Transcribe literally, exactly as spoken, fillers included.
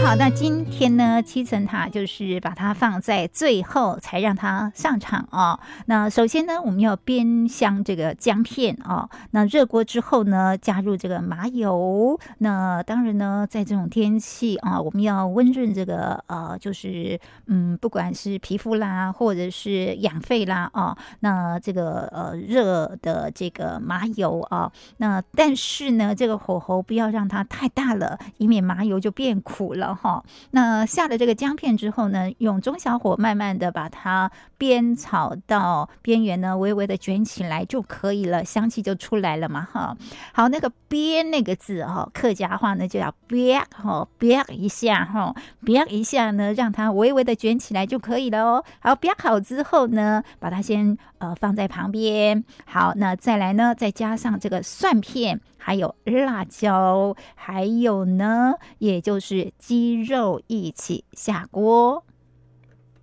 好，那今天呢，七层塔就是把它放在最后才让它上场哦。那首先呢，我们要煸香这个姜片哦。那热锅之后呢，加入这个麻油。那当然呢，在这种天气啊，我们要温润这个呃，就是嗯，不管是皮肤啦，或者是养肺啦哦。那这个呃热的这个麻油啊，那但是呢，这个火候不要让它太大了，以免麻油就变苦了哈。那下了这个姜片之后呢，用中小火慢慢的把它煸炒到边缘呢微微的卷起来就可以了，香气就出来了嘛哈。好，那个煸那个字哈，客家话呢就叫煸哈，煸一下哈，煸一下呢让它微微的卷起来就可以了哦。好，煸好之后呢，把它先呃放在旁边。好，那再来呢，再加上这个蒜片，还有辣椒，还有呢，也就是鸡肉一起下锅。